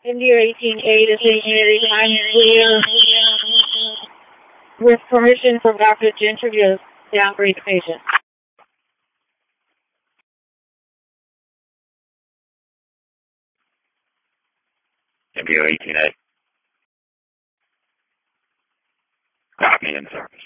India 18A to St. Mary's, I'm clear with permission from doctor to introduce the outbreak patient. India 18A. Copy, in, sir.